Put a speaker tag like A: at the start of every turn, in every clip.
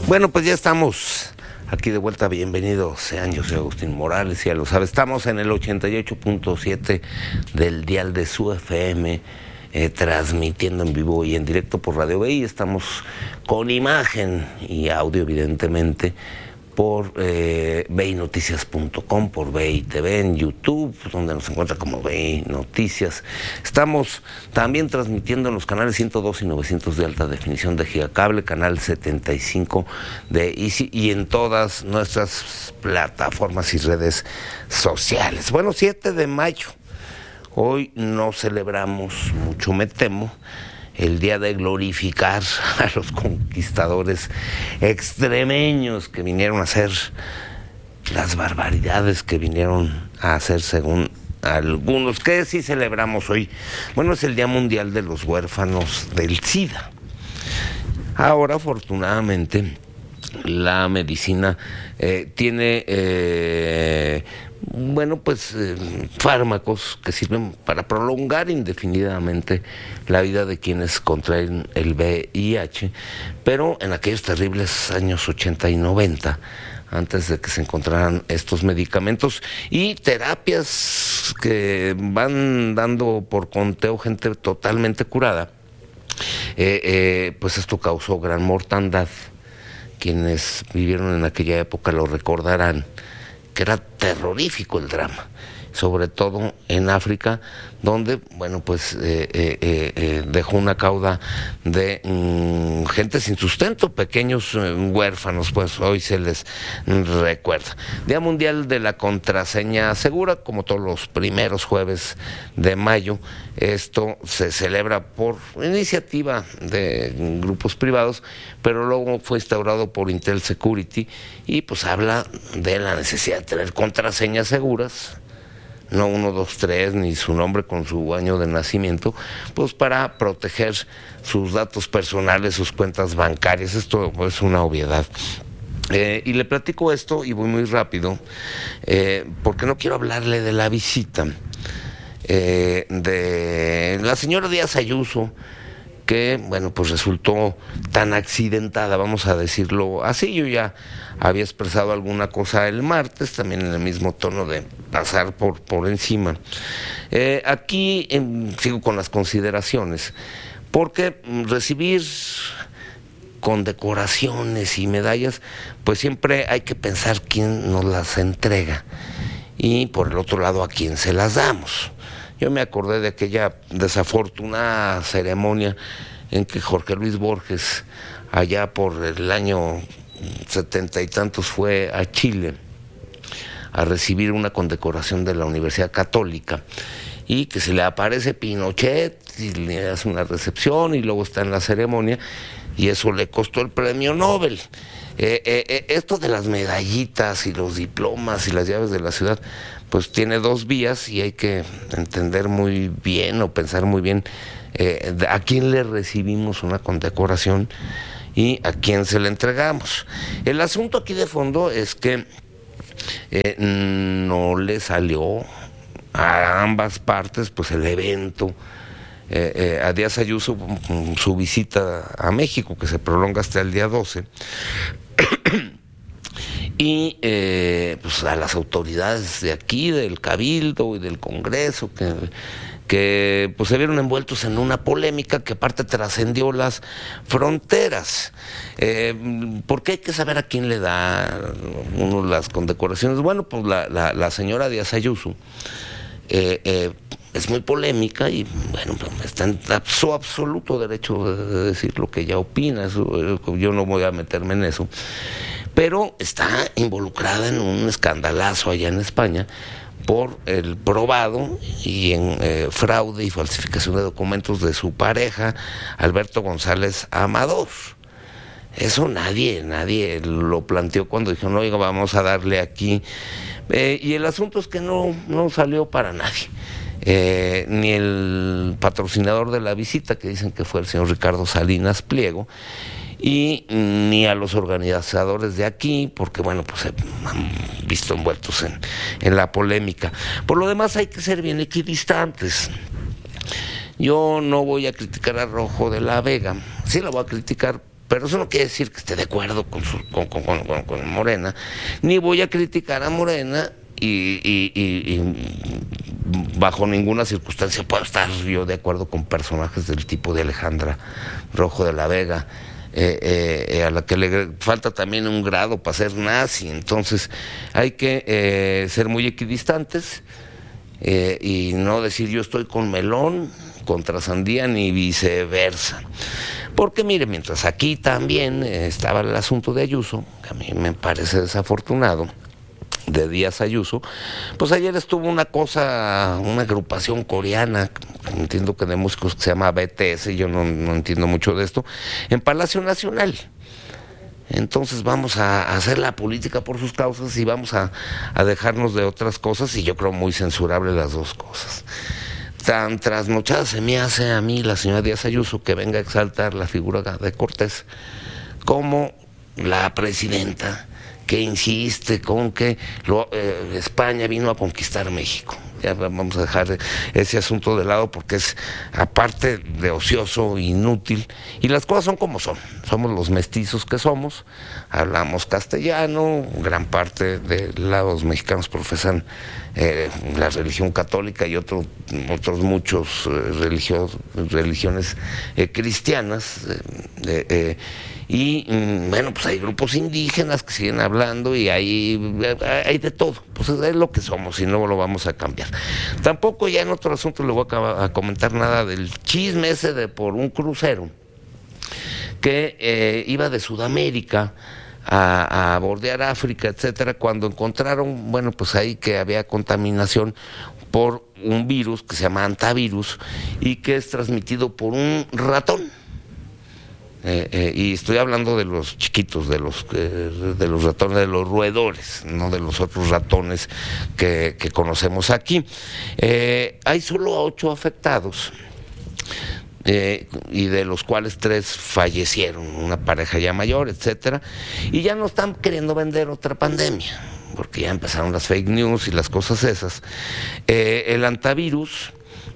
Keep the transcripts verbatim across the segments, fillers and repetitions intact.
A: Bueno, pues ya estamos aquí de vuelta. Bienvenidos sean, yo soy Agustín Morales, ya lo sabe, estamos en el ochenta y ocho punto siete del dial de su F M, eh, transmitiendo en vivo y en directo por Radio B I. Estamos con imagen y audio, evidentemente, por eh, B I Noticias punto com, por B I T V, en YouTube, donde nos encuentra como B I Noticias. Estamos también transmitiendo en los canales ciento dos y novecientos de alta definición de Gigacable, canal setenta y cinco de Easy, y en todas nuestras plataformas y redes sociales. Bueno, siete de mayo. Hoy no celebramos mucho, me temo, el día de glorificar a los conquistadores extremeños que vinieron a hacer las barbaridades que vinieron a hacer según algunos. ¿Qué sí celebramos hoy? Bueno, es el Día Mundial de los Huérfanos del SIDA. Ahora, afortunadamente, la medicina eh, tiene... Eh, Bueno, pues eh, fármacos que sirven para prolongar indefinidamente la vida de quienes contraen el V I H, pero en aquellos terribles años ochenta y noventa, antes de que se encontraran estos medicamentos y terapias que van dando por conteo gente totalmente curada, eh, eh, pues esto causó gran mortandad. Quienes vivieron en aquella época lo recordarán, que era terrorífico el drama, sobre todo en África, donde, bueno, pues eh, eh, eh, dejó una cauda de mm, gente sin sustento, pequeños eh, huérfanos, pues hoy se les recuerda. Día Mundial de la Contraseña Segura, como todos los primeros jueves de mayo. Esto se celebra por iniciativa de grupos privados, pero luego fue instaurado por Intel Security y pues habla de la necesidad de tener contraseñas seguras, no uno, dos, tres, ni su nombre con su año de nacimiento, pues para proteger sus datos personales, sus cuentas bancarias. Esto es una obviedad. Eh, y le platico esto y voy muy rápido, eh, porque no quiero hablarle de la visita eh, de la señora Díaz Ayuso, que, bueno, pues resultó tan accidentada, vamos a decirlo así. Yo ya había expresado alguna cosa el martes, también en el mismo tono de pasar por, por encima. Eh, aquí en, sigo con las consideraciones, porque recibir condecoraciones y medallas, pues siempre hay que pensar quién nos las entrega y, por el otro lado, a quién se las damos. Yo me acordé de aquella desafortunada ceremonia en que Jorge Luis Borges, allá por el año setenta y tantos, fue a Chile a recibir una condecoración de la Universidad Católica, y que se le aparece Pinochet y le hace una recepción y luego está en la ceremonia, y eso le costó el premio Nobel. Eh, eh, eh, esto de las medallitas y los diplomas y las llaves de la ciudad, pues tiene dos vías y hay que entender muy bien o pensar muy bien eh, a quién le recibimos una condecoración y a quién se la entregamos. El asunto aquí de fondo es que eh, no le salió a ambas partes pues el evento. Eh, eh, a Díaz Ayuso, su visita a México, que se prolonga hasta el día doce, y eh, pues a las autoridades de aquí, del Cabildo y del Congreso, que, que pues se vieron envueltos en una polémica que aparte trascendió las fronteras. Eh, ¿Por qué hay que saber a quién le da uno las condecoraciones? Bueno, pues la, la, la señora Díaz Ayuso eh, eh, es muy polémica y, bueno, está en su absoluto derecho de decir lo que ella opina. Eso, yo no voy a meterme en eso, pero está involucrada en un escandalazo allá en España por el probado y en eh, fraude y falsificación de documentos de su pareja, Alberto González Amador. Eso nadie, nadie lo planteó cuando dijeron, oiga, vamos a darle aquí. Eh, y el asunto es que no, no salió para nadie. Eh, ni el patrocinador de la visita, que dicen que fue el señor Ricardo Salinas Pliego, y ni a los organizadores de aquí, porque, bueno, pues se han visto envueltos en, en la polémica. Por lo demás, hay que ser bien equidistantes. Yo no voy a criticar a Rojo de la Vega, sí lo voy a criticar Pero eso no quiere decir que esté de acuerdo con, su, con, con, con, con Morena, ni voy a criticar a Morena y, y, y, y bajo ninguna circunstancia puedo estar yo de acuerdo con personajes del tipo de Alejandra Rojo de la Vega, eh, eh, a la que le falta también un grado para ser nazi. Entonces hay que eh, ser muy equidistantes eh, y no decir yo estoy con melón contra sandía ni viceversa. Porque mire, mientras aquí también estaba el asunto de Ayuso, que a mí me parece desafortunado, de Díaz Ayuso, pues ayer estuvo una cosa, una agrupación coreana, entiendo que de músicos, que se llama B T S, yo no, no entiendo mucho de esto, en Palacio Nacional. Entonces vamos a hacer la política por sus causas y vamos a, a dejarnos de otras cosas, y yo creo muy censurable las dos cosas. Tan trasnochada se me hace a mí la señora Díaz Ayuso que venga a exaltar la figura de Cortés como la presidenta que insiste con que lo, eh, España vino a conquistar México. Ya vamos a dejar ese asunto de lado porque es, aparte de ocioso, inútil, y las cosas son como son. Somos los mestizos que somos, hablamos castellano, gran parte de los mexicanos profesan eh, la religión católica y otro, otros muchos eh, religios, religiones eh, cristianas, eh, eh, y bueno, pues hay grupos indígenas que siguen hablando y hay, hay de todo. Pues es lo que somos y no lo vamos a cambiar. Tampoco ya en otro asunto le voy a, a comentar nada del chisme ese de por un crucero que eh, iba de Sudamérica a, a bordear África, etcétera, cuando encontraron, bueno, pues ahí que había contaminación por un virus que se llama antivirus y que es transmitido por un ratón. Eh, eh, y estoy hablando de los chiquitos, de los eh, de los ratones, de los roedores, no de los otros ratones que, que conocemos aquí. Eh, hay solo ocho afectados, eh, y de los cuales tres fallecieron, una pareja ya mayor, etcétera, y ya no están queriendo vender otra pandemia, porque ya empezaron las fake news y las cosas esas. Eh, el antivirus,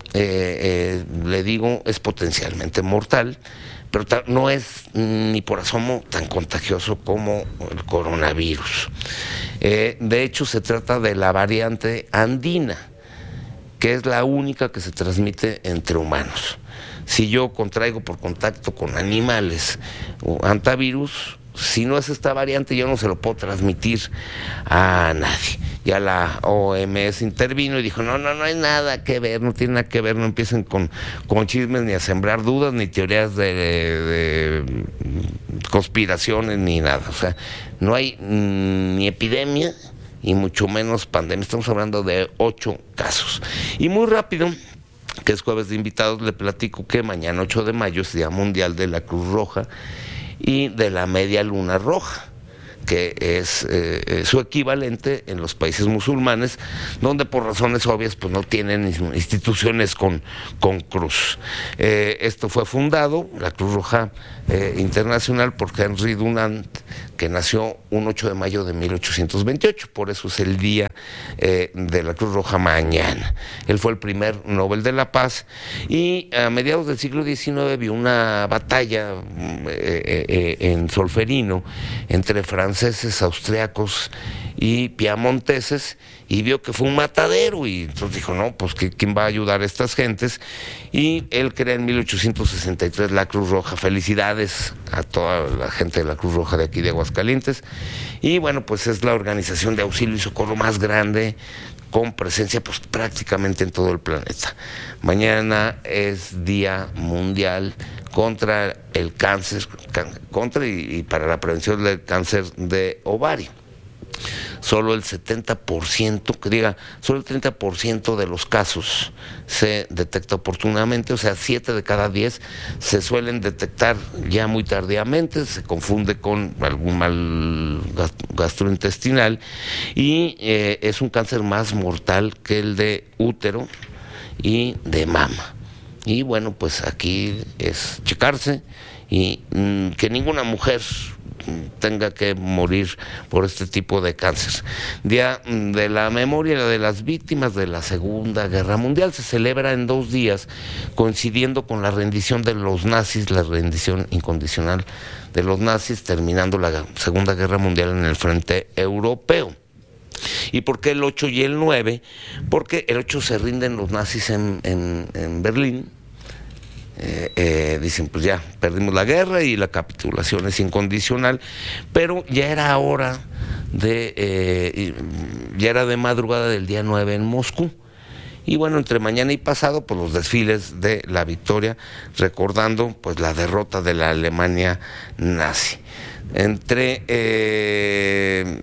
A: eh, eh, le digo, es potencialmente mortal, pero no es ni por asomo tan contagioso como el coronavirus. Eh, de hecho, se trata de la variante andina, que es la única que se transmite entre humanos. Si yo contraigo por contacto con animales o antivirus, si no es esta variante, yo no se lo puedo transmitir a nadie. Ya la O M S intervino y dijo, no, no, no hay nada que ver, no tiene nada que ver, no empiecen con, con chismes, ni a sembrar dudas, ni teorías de, de, de conspiraciones, ni nada. O sea, no hay ni epidemia, y mucho menos pandemia. Estamos hablando de ocho casos. Y muy rápido, que es jueves de invitados, le platico que mañana, ocho de mayo, es Día Mundial de la Cruz Roja y de la Media Luna Roja, que es eh, su equivalente en los países musulmanes, donde por razones obvias pues no tienen instituciones con, con cruz. Eh, esto fue fundado, la Cruz Roja eh, Internacional, por Henry Dunant, que nació un ocho de mayo de mil ochocientos veintiocho, por eso es el día eh, de la Cruz Roja mañana. Él fue el primer Nobel de la Paz y a mediados del siglo diecinueve vio una batalla eh, eh, en Solferino entre franceses, austriacos y piamonteses, y vio que fue un matadero, y entonces dijo, no, pues ¿quién va a ayudar a estas gentes? Y él crea en mil ochocientos sesenta y tres la Cruz Roja. Felicidades a toda la gente de la Cruz Roja de aquí de Aguascalientes. Y bueno, pues es la organización de auxilio y socorro más grande, con presencia pues prácticamente en todo el planeta. Mañana es Día Mundial contra el cáncer, contra y, y para la prevención del cáncer de ovario. Solo el setenta por ciento, que diga, solo el treinta por ciento de los casos se detecta oportunamente, o sea, siete de cada diez se suelen detectar ya muy tardíamente, se confunde con algún mal gastrointestinal, y eh, es un cáncer más mortal que el de útero y de mama. Y bueno, pues aquí es checarse y mm, que ninguna mujer tenga que morir por este tipo de cáncer. Día de la memoria de las víctimas de la Segunda Guerra Mundial se celebra en dos días, coincidiendo con la rendición de los nazis, la rendición incondicional de los nazis, terminando la Segunda Guerra Mundial en el frente europeo. ¿Y por qué el ocho y el nueve? Porque el ocho se rinden los nazis en, en, en Berlín. Eh, eh, dicen, pues ya perdimos la guerra y la capitulación es incondicional, pero ya era hora de eh, ya era de madrugada del día nueve en Moscú, y bueno, entre mañana y pasado pues los desfiles de la victoria, recordando pues la derrota de la Alemania nazi. Entre eh,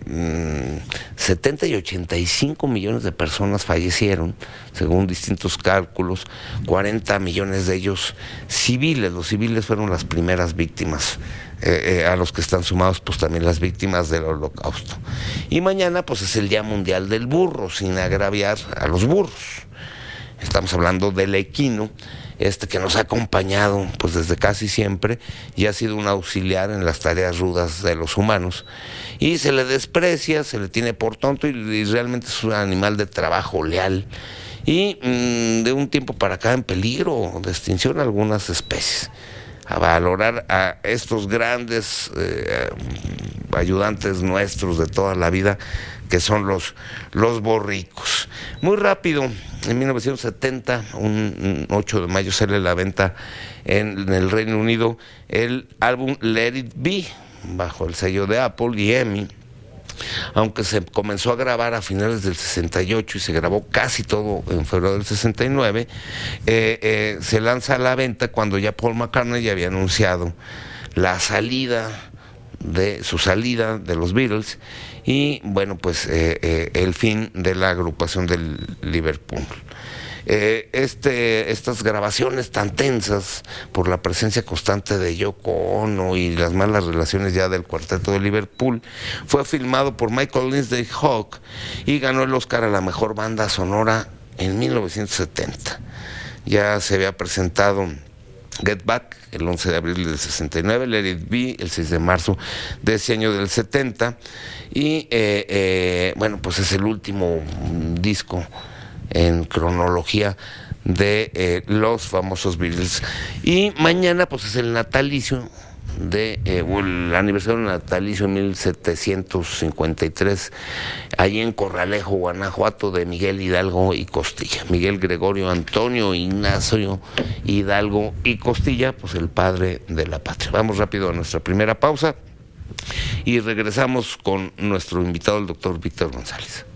A: setenta y ochenta y cinco millones de personas fallecieron, según distintos cálculos, cuarenta millones de ellos civiles. Los civiles fueron las primeras víctimas, eh, eh, a los que están sumados pues también las víctimas del Holocausto. Y mañana pues es el Día Mundial del Burro, sin agraviar a los burros. Estamos hablando del equino, este que nos ha acompañado pues desde casi siempre y ha sido un auxiliar en las tareas rudas de los humanos, y se le desprecia, se le tiene por tonto, y, y realmente es un animal de trabajo leal y mmm, de un tiempo para acá en peligro de extinción algunas especies. A valorar a estos grandes eh, ayudantes nuestros de toda la vida, que son los, los borricos. Muy rápido, en mil novecientos setenta, un, un ocho de mayo, sale a la venta en, en el Reino Unido el álbum Let It Be, bajo el sello de Apple y EMI. Aunque se comenzó a grabar a finales del sesenta y ocho y se grabó casi todo en febrero del sesenta y nueve, eh, eh, se lanza a la venta cuando ya Paul McCartney ya había anunciado la salida de su salida de los Beatles y bueno pues eh, eh, el fin de la agrupación del Liverpool. Eh, este, estas grabaciones tan tensas por la presencia constante de Yoko Ono y las malas relaciones ya del cuarteto de Liverpool, fue filmado por Michael Lindsay Hawk y ganó el Oscar a la mejor banda sonora en mil novecientos setenta. Ya se había presentado Get Back el once de abril del sesenta y nueve, Let It Be el seis de marzo de ese año del setenta, y eh, eh, bueno pues es el último disco en cronología de eh, los famosos Beatles. Y mañana pues es el natalicio de eh, el aniversario natalicio en mil setecientos cincuenta y tres, allí en Corralejo, Guanajuato, de Miguel Hidalgo y Costilla. Miguel Gregorio Antonio Ignacio Hidalgo y Costilla, pues el padre de la patria. Vamos rápido a nuestra primera pausa y regresamos con nuestro invitado, el doctor Víctor González.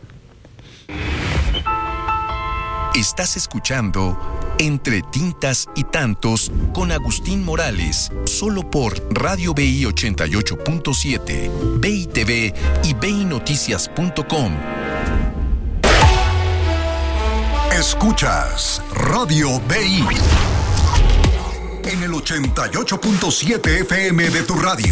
B: Estás escuchando Entre Tintas y Tantos con Agustín Morales, solo por Radio B I ochenta y ocho punto siete, B I T V y B I Noticias punto com.
C: Escuchas Radio B I en el ochenta y ocho punto siete F M de tu radio.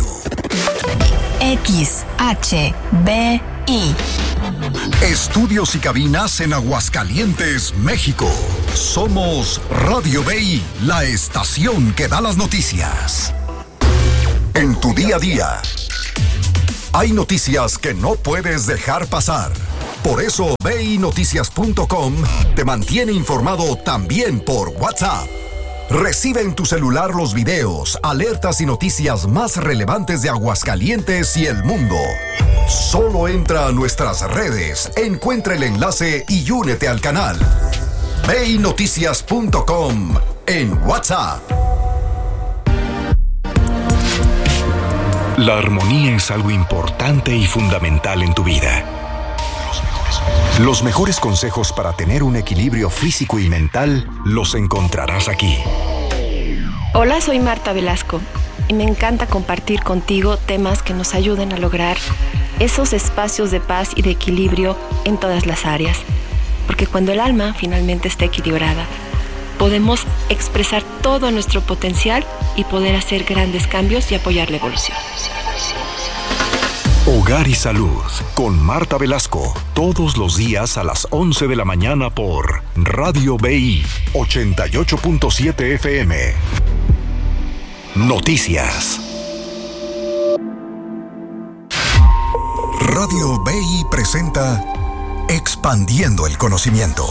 D: X H B I.
C: Estudios y cabinas en Aguascalientes, México. Somos Radio B I, la estación que da las noticias. En tu día a día, hay noticias que no puedes dejar pasar. Por eso B I Noticias punto com te mantiene informado también por WhatsApp. Recibe en tu celular los videos, alertas y noticias más relevantes de Aguascalientes y el mundo. Solo entra a nuestras redes, encuentra el enlace y únete al canal. B I Noticias punto com en WhatsApp.
B: La armonía es algo importante y fundamental en tu vida. Los mejores consejos para tener un equilibrio físico y mental los encontrarás aquí.
E: Hola, soy Marta Velasco y me encanta compartir contigo temas que nos ayuden a lograr esos espacios de paz y de equilibrio en todas las áreas. Porque cuando el alma finalmente está equilibrada, podemos expresar todo nuestro potencial y poder hacer grandes cambios y apoyar la evolución.
B: Hogar y Salud con Marta Velasco, todos los días a las once de la mañana por Radio B I ochenta y ocho punto siete F M.
C: Noticias. Radio B I presenta Expandiendo el Conocimiento.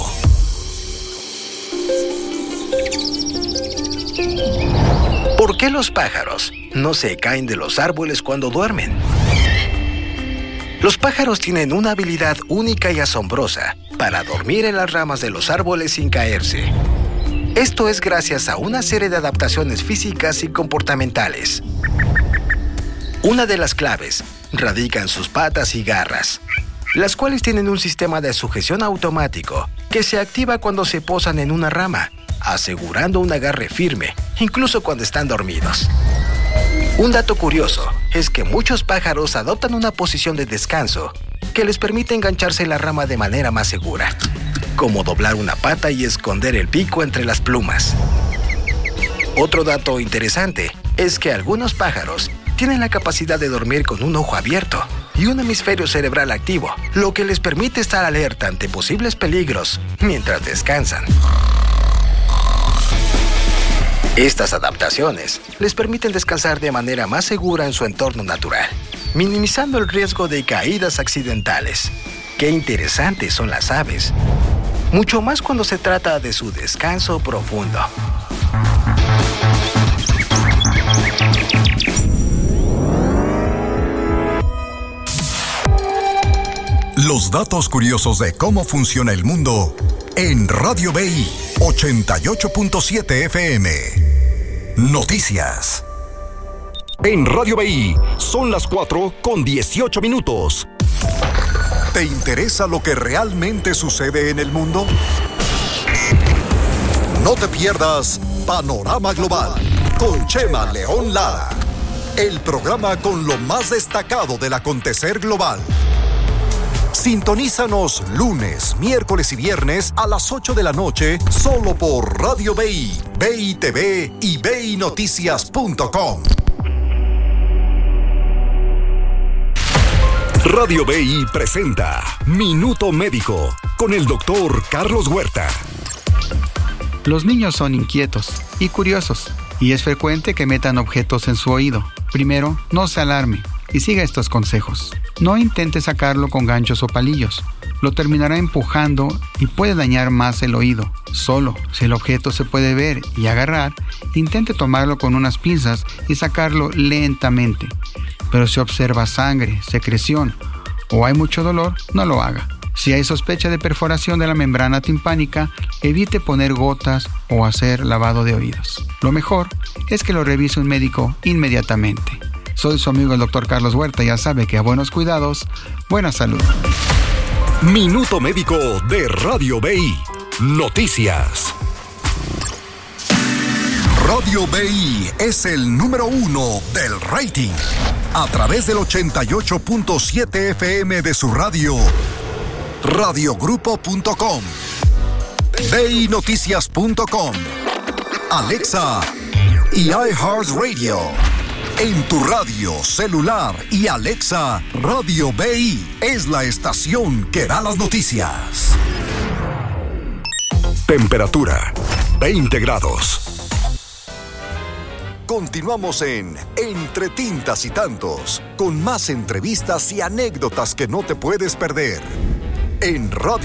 F: ¿Por qué los pájaros no se caen de los árboles cuando duermen? Los pájaros tienen una habilidad única y asombrosa para dormir en las ramas de los árboles sin caerse. Esto es gracias a una serie de adaptaciones físicas y comportamentales. Una de las claves radica en sus patas y garras, las cuales tienen un sistema de sujeción automático que se activa cuando se posan en una rama, asegurando un agarre firme, incluso cuando están dormidos. Un dato curioso es que muchos pájaros adoptan una posición de descanso que les permite engancharse en la rama de manera más segura, como doblar una pata y esconder el pico entre las plumas. Otro dato interesante es que algunos pájaros tienen la capacidad de dormir con un ojo abierto y un hemisferio cerebral activo, lo que les permite estar alerta ante posibles peligros mientras descansan. Estas adaptaciones les permiten descansar de manera más segura en su entorno natural, minimizando el riesgo de caídas accidentales. ¡Qué interesantes son las aves! Mucho más cuando se trata de su descanso profundo.
C: Los datos curiosos de cómo funciona el mundo en Radio B I ochenta y ocho punto siete F M. Noticias. En Radio B I son las cuatro con dieciocho minutos. ¿Te interesa lo que realmente sucede en el mundo? No te pierdas Panorama Global con Chema León Lara, el programa con lo más destacado del acontecer global. Sintonízanos lunes, miércoles y viernes a las ocho de la noche solo por Radio B I, B I T V y B I Noticias punto com. Radio B I presenta Minuto Médico con el doctor Carlos Huerta.
G: Los niños son inquietos y curiosos y es frecuente que metan objetos en su oído. Primero, no se alarme y siga estos consejos. No intente sacarlo con ganchos o palillos. Lo terminará empujando y puede dañar más el oído. Solo si el objeto se puede ver y agarrar, intente tomarlo con unas pinzas y sacarlo lentamente. Pero si observa sangre, secreción o hay mucho dolor, no lo haga. Si hay sospecha de perforación de la membrana timpánica, evite poner gotas o hacer lavado de oídos. Lo mejor es que lo revise un médico inmediatamente. Soy su amigo el doctor Carlos Huerta, ya sabe que a buenos cuidados, buena salud.
C: Minuto Médico de Radio B I. Noticias. Radio B I es el número uno del rating. A través del ochenta y ocho punto siete F M de su radio, radiogrupo punto com, B I Noticias punto com, Alexa y iHeartRadio. En tu radio, celular y Alexa, Radio B I es la estación que da las noticias. Temperatura, veinte grados. Continuamos en Entre Tintas y Tantos, con más entrevistas y anécdotas que no te puedes perder. En Radio